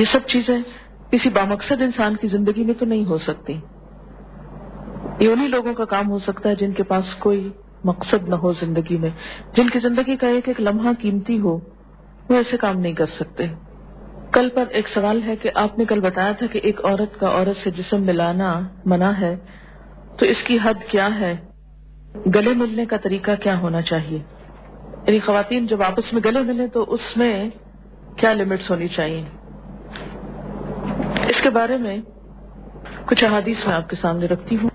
یہ سب چیزیں کسی بامقصد انسان کی زندگی میں تو نہیں ہو سکتی. یہ انہی لوگوں کا کام ہو سکتا ہے جن کے پاس کوئی مقصد نہ ہو زندگی میں، جن کی زندگی کا ایک ایک لمحہ قیمتی ہو. وہ ایسے کام نہیں کر سکتے. کل پر ایک سوال ہے کہ آپ نے کل بتایا تھا کہ ایک عورت کا عورت سے جسم ملانا منع ہے، تو اس کی حد کیا ہے؟ گلے ملنے کا طریقہ کیا ہونا چاہیے؟ یعنی خواتین جب آپس میں گلے ملیں تو اس میں کیا لمٹس ہونی چاہیے؟ اس کے بارے میں کچھ احادیث میں آپ کے سامنے رکھتی ہوں.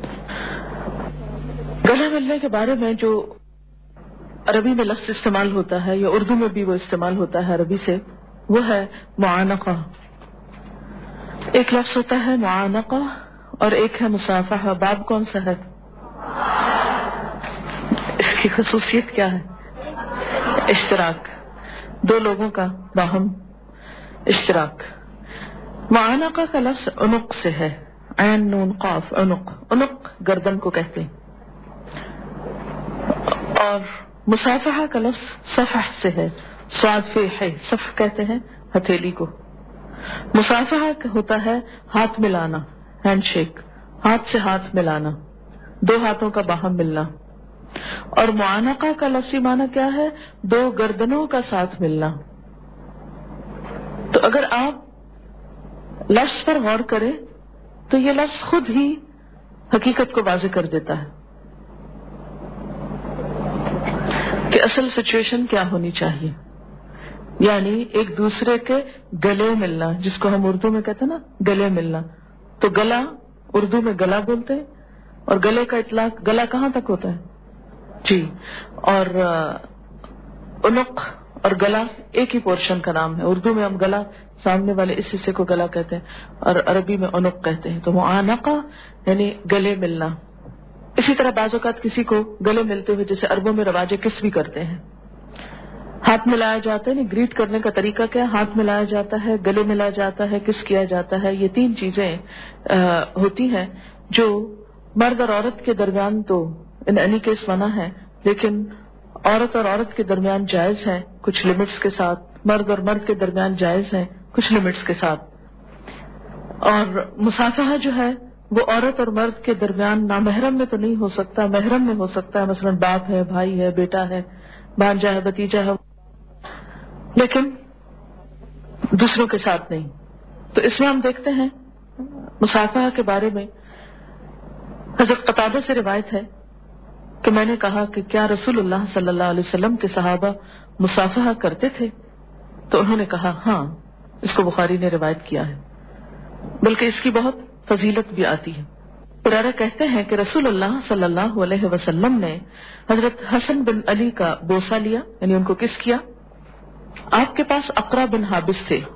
گلے ملنے کے بارے میں جو عربی میں لفظ استعمال ہوتا ہے یا اردو میں بھی وہ استعمال ہوتا ہے عربی سے، وہ ہے معانقہ. ایک لفظ ہوتا ہے معانقہ اور ایک ہے مصافحہ. باب کون سا ہے؟ اس کی خصوصیت کیا ہے؟ اشتراک، دو لوگوں کا باہم اشتراک. معانقہ کا لفظ عنق سے ہے، عین نون قاف عنق. عنق گردن کو کہتے ہیں. اور مصافحہ کا لفظ صفح سے ہے، صاد فے ہے، صف کہتے ہیں ہتھیلی کو. مصافحہ ہوتا ہے ہاتھ ملانا، ہینڈ شیک، ہاتھ سے ہاتھ ملانا، دو ہاتھوں کا باہم ملنا. اور معانقہ کا لفظی معنی کیا ہے؟ دو گردنوں کا ساتھ ملنا. تو اگر آپ لفظ پر غور کریں تو یہ لفظ خود ہی حقیقت کو واضح کر دیتا ہے کہ اصل سچویشن کیا ہونی چاہیے. یعنی ایک دوسرے کے گلے ملنا، جس کو ہم اردو میں کہتے ہیں نا گلے ملنا. تو گلا اردو میں گلا بولتے ہیں، اور گلے کا اطلاق گلا کہاں تک ہوتا ہے؟ جی. اور عنق اور گلا ایک ہی پورشن کا نام ہے. اردو میں ہم گلا سامنے والے اس حصے کو گلا کہتے ہیں اور عربی میں عنق کہتے ہیں. تو معانقہ یعنی گلے ملنا. اسی طرح بعض اوقات کسی کو گلے ملتے ہوئے جیسے عربوں میں رواج کس بھی کرتے ہیں، ہاتھ ملایا جاتا ہے. گریٹ کرنے کا طریقہ کیا؟ ہاتھ ملایا جاتا ہے، گلے ملایا جاتا ہے، کس کیا جاتا ہے. یہ تین چیزیں ہوتی ہیں جو مرد اور عورت کے درمیان تو ان اینی کیس منع ہے، لیکن عورت اور عورت کے درمیان جائز ہیں کچھ لمٹس کے ساتھ. مرد اور مرد کے درمیان جائز ہیں کچھ لمٹس کے ساتھ. اور مصافحہ جو ہے وہ عورت اور مرد کے درمیان نامحرم میں تو نہیں ہو سکتا، محرم میں ہو سکتا ہے. مثلا باپ ہے، بھائی ہے، بیٹا ہے، بھانجا ہے، بھتیجا ہے، لیکن دوسروں کے ساتھ نہیں. تو اس میں ہم دیکھتے ہیں مصافحہ کے بارے میں حضرت قتادہ سے روایت ہے کہ میں نے کہا کہ کیا رسول اللہ صلی اللہ علیہ وسلم کے صحابہ مصافحہ کرتے تھے؟ تو انہوں نے کہا ہاں. اس کو بخاری نے روایت کیا ہے، بلکہ اس کی بہت فضیلت بھی آتی ہے. پرارہ کہتے ہیں کہ رسول اللہ صلی اللہ علیہ وسلم نے حضرت حسن بن علی کا بوسہ لیا، یعنی ان کو کس کیا. آپ کے پاس اقرا بن حابس تھے.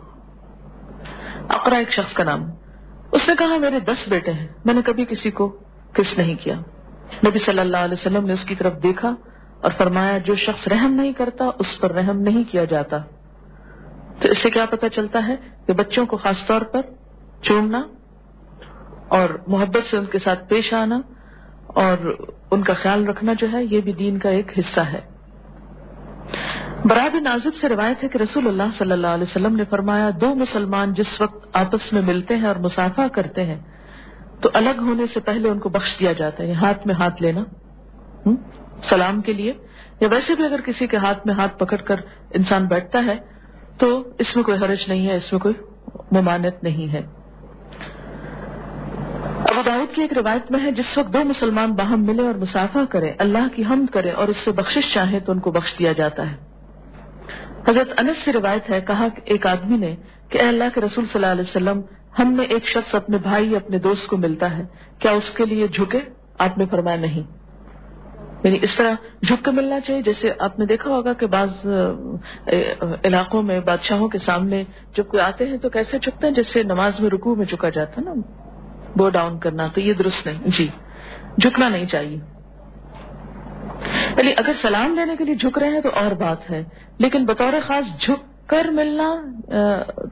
اقرا ایک شخص کا نام. اس نے کہا میرے 10 بیٹے ہیں، میں نے کبھی کسی کو کس نہیں کیا. نبی صلی اللہ علیہ وسلم نے اس کی طرف دیکھا اور فرمایا جو شخص رحم نہیں کرتا اس پر رحم نہیں کیا جاتا. تو اس سے کیا پتہ چلتا ہے کہ بچوں کو خاص طور پر چومنا اور محبت سے ان کے ساتھ پیش آنا اور ان کا خیال رکھنا جو ہے یہ بھی دین کا ایک حصہ ہے. برا بن عازب سے روایت ہے کہ رسول اللہ صلی اللہ علیہ وسلم نے فرمایا 2 مسلمان جس وقت آپس میں ملتے ہیں اور مصافحہ کرتے ہیں تو الگ ہونے سے پہلے ان کو بخش دیا جاتا ہے. ہاتھ میں ہاتھ لینا سلام کے لیے، یا ویسے بھی اگر کسی کے ہاتھ میں ہاتھ پکڑ کر انسان بیٹھتا ہے تو اس میں کوئی حرج نہیں ہے، اس میں کوئی ممانعت نہیں ہے. ابو داؤد کی ایک روایت میں ہے جس وقت 2 مسلمان باہم ملے اور مصافحہ کریں، اللہ کی حمد کریں اور اس سے بخشش چاہیں تو ان کو بخش دیا جاتا ہے. حضرت انس سے روایت ہے کہا کہ ایک آدمی نے کہ اے اللہ کے رسول صلی اللہ علیہ وسلم، ہم میں ایک شخص اپنے بھائی اپنے دوست کو ملتا ہے، کیا اس کے لیے جھکے؟ آپ نے فرمایا نہیں. یعنی اس طرح جھک کے ملنا چاہیے. جیسے آپ نے دیکھا ہوگا کہ بعض علاقوں میں بادشاہوں کے سامنے جب کوئی آتے ہیں تو کیسے جھکتے ہیں، جیسے نماز میں رکوع میں جھکا جاتا ہے نا، بو ڈاؤن کرنا. تو یہ درست نہیں جی، جھکنا نہیں چاہیے. یعنی اگر سلام لینے کے لیے جھک رہے ہیں تو اور بات ہے، لیکن بطور خاص جھک کر ملنا